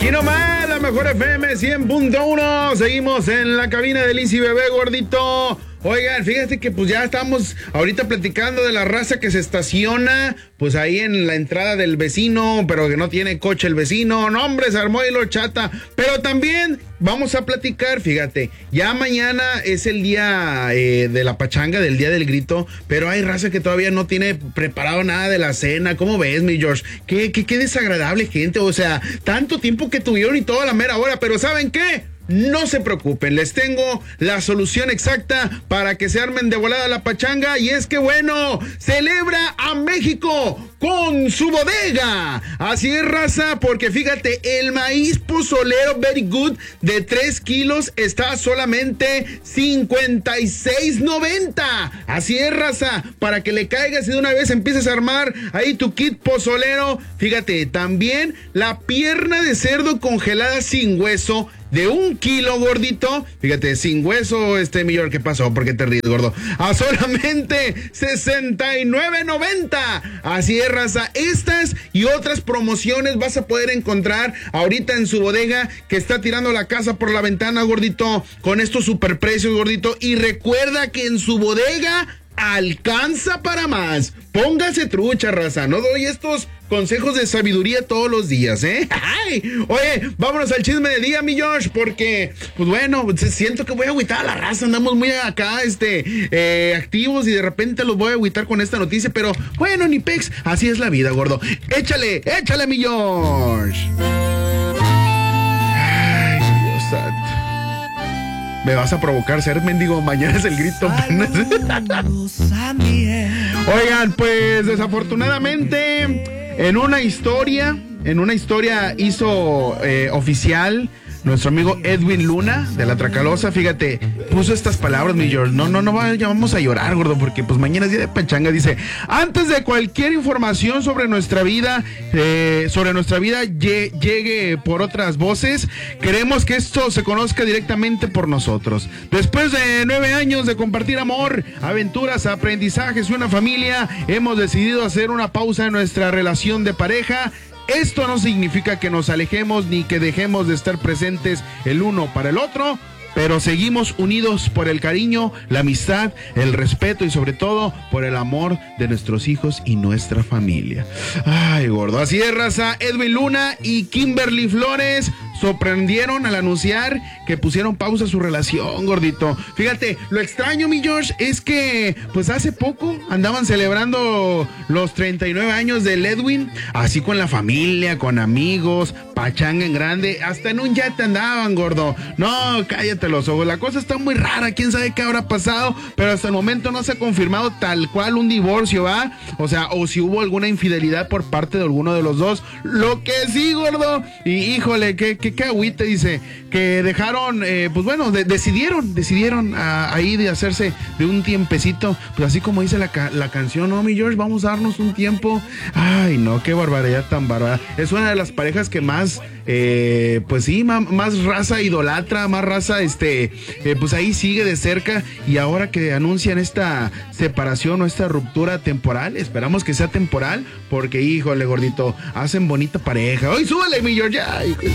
Aquí nomás, la mejor FM 100.1. Seguimos en la cabina de Liz y Bebé, gordito. Oigan, fíjate que pues ya estamos ahorita platicando de la raza que se estaciona pues ahí en la entrada del vecino, pero que no tiene coche el vecino. No, hombre, se armó y lo chata. Pero también vamos a platicar, fíjate, ya mañana es el día de la pachanga, del día del grito, pero hay raza que todavía no tiene preparado nada de la cena. ¿Cómo ves, mi George? Qué desagradable gente, o sea, tanto tiempo que tuvieron y toda la mera hora, pero ¿saben qué? No se preocupen, les tengo la solución exacta para que se armen de volada la pachanga, y es que bueno, celebra a México con su bodega. Así es, raza, porque fíjate, el maíz pozolero Very Good de 3 kilos está a solamente $56.90. Así es, raza, para que le caigas y de una vez empieces a armar ahí tu kit pozolero. Fíjate, también la pierna de cerdo congelada sin hueso de 1 kilo, gordito. Fíjate, sin hueso, millón, ¿qué pasó? ¿Por qué te ríes, gordo? A solamente $69.90. Así es, raza. Estas y otras promociones vas a poder encontrar ahorita en su bodega, que está tirando la casa por la ventana, gordito, con estos superprecios, gordito. Y recuerda que en su bodega alcanza para más. Póngase trucha, raza. No doy estos consejos de sabiduría todos los días, ¿eh? ¡Ay! Oye, vámonos al chisme del día, mi Josh, porque, pues bueno, siento que voy a agüitar a la raza. Andamos muy acá, activos, y de repente los voy a agüitar con esta noticia, pero bueno, ni pex, así es la vida, gordo. Échale, mi Josh. Ay, Dios santo. Me vas a provocar ser mendigo, mañana es el grito. Oigan, pues desafortunadamente en una historia hizo oficial nuestro amigo Edwin Luna de la Tracalosa. Fíjate, puso estas palabras, mi George. No vamos a llorar, gordo, porque pues mañana es día de pachanga. Dice: antes de cualquier información sobre nuestra vida, llegue por otras voces, queremos que esto se conozca directamente por nosotros. Después de 9 años de compartir amor, aventuras, aprendizajes y una familia, hemos decidido hacer una pausa en nuestra relación de pareja. Esto no significa que nos alejemos ni que dejemos de estar presentes el uno para el otro, pero seguimos unidos por el cariño, la amistad, el respeto y sobre todo por el amor de nuestros hijos y nuestra familia. Ay, gordo, así es, raza. Edwin Luna y Kimberly Flores sorprendieron al anunciar que pusieron pausa a su relación, gordito. Fíjate, lo extraño, mi George, es que pues hace poco andaban celebrando los 39 años del Edwin, así con la familia, con amigos, pachanga en grande, hasta en un yate andaban, gordo. No, cállate los ojos, la cosa está muy rara, quién sabe qué habrá pasado, pero hasta el momento no se ha confirmado tal cual un divorcio, ¿va? O sea, o si hubo alguna infidelidad por parte de alguno de los dos. Lo que sí, gordo, y híjole, qué agüite, dice, que dejaron, pues bueno, decidieron ahí de hacerse de un tiempecito, pues así como dice la canción, ¿no, mi George? Vamos a darnos un tiempo. Ay, no, qué barbaridad tan bárbara. Es una de las parejas que más, pues sí, más raza idolatra, más raza, pues ahí sigue de cerca, y ahora que anuncian esta separación o esta ruptura temporal, esperamos que sea temporal, porque híjole, gordito, hacen bonita pareja. ¡Ay, súbale, mi George! ¡Ay,